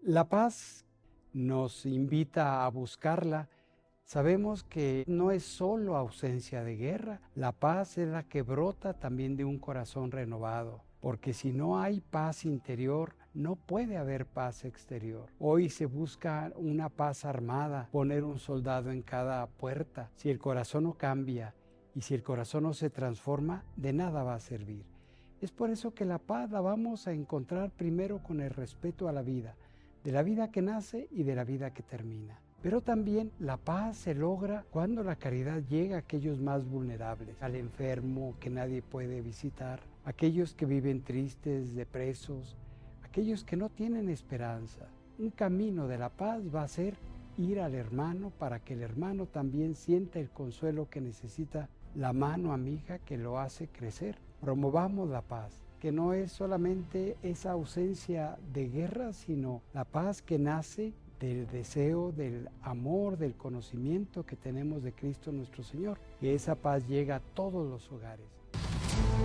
La paz nos invita a buscarla. Sabemos que no es solo ausencia de guerra, la paz es la que brota también de un corazón renovado, porque si no hay paz interior, no puede haber paz exterior. Hoy se busca una paz armada, poner un soldado en cada puerta. Si el corazón no cambia y si el corazón no se transforma, de nada va a servir. Es por eso que la paz la vamos a encontrar primero con el respeto a la vida, de la vida que nace y de la vida que termina. Pero también la paz se logra cuando la caridad llega a aquellos más vulnerables, al enfermo que nadie puede visitar, aquellos que viven tristes, depresos, aquellos que no tienen esperanza. Un camino de la paz va a ser ir al hermano para que el hermano también sienta el consuelo que necesita, la mano amiga que lo hace crecer. Promovamos la paz, que no es solamente esa ausencia de guerra, sino la paz que nace del deseo, del amor, del conocimiento que tenemos de Cristo nuestro Señor. Que esa paz llega a todos los hogares.